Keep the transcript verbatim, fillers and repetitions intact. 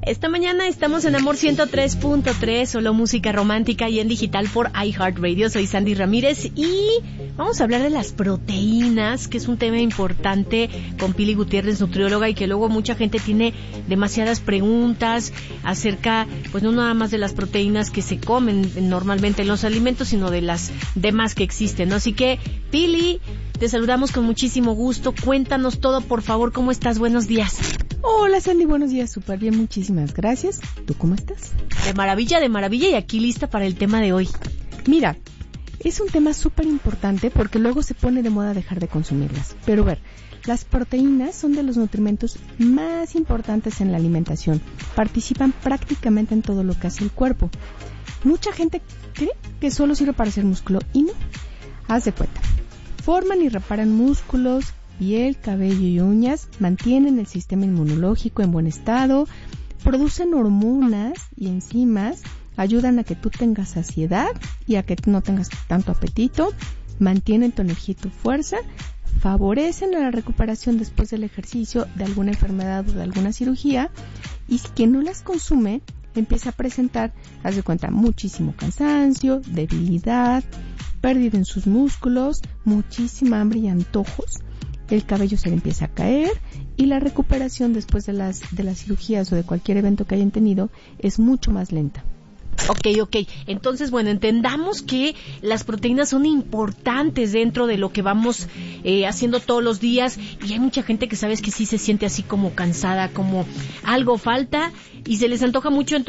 Esta mañana estamos en Amor ciento tres punto tres, solo música romántica y en digital por iHeartRadio. Soy Sandy Ramírez y vamos a hablar de las proteínas, que es un tema importante con Pili Gutiérrez, nutrióloga, y que luego mucha gente tiene demasiadas preguntas acerca, pues no nada más de las proteínas que se comen normalmente en los alimentos, sino de las demás que existen, ¿no? Así que, Pili, te saludamos con muchísimo gusto. Cuéntanos todo, por favor. ¿Cómo estás? Buenos días. Hola, Sandy, buenos días, súper bien, muchísimas gracias. ¿Tú cómo estás? De maravilla, de maravilla, y aquí lista para el tema de hoy. Mira, es un tema súper importante porque luego se pone de moda dejar de consumirlas. Pero a ver, las proteínas son de los nutrimentos más importantes en la alimentación. Participan prácticamente en todo lo que hace el cuerpo. Mucha gente cree que solo sirve para hacer músculo y no. Haz de cuenta. Forman y reparan músculos, piel, cabello y uñas, mantienen el sistema inmunológico en buen estado, producen hormonas y enzimas, ayudan a que tú tengas saciedad y a que no tengas tanto apetito, mantienen tu energía y tu fuerza, favorecen la recuperación después del ejercicio de alguna enfermedad o de alguna cirugía, y si quien no las consume empieza a presentar, haz de cuenta, muchísimo cansancio, debilidad, pérdida en sus músculos, muchísima hambre y antojos. El cabello se le empieza a caer y la recuperación después de las de las cirugías o de cualquier evento que hayan tenido es mucho más lenta. Ok, ok. Entonces, bueno, entendamos que las proteínas son importantes dentro de lo que vamos eh, haciendo todos los días, y hay mucha gente que sabes que sí se siente así como cansada, como algo falta y se les antoja mucho. Entonces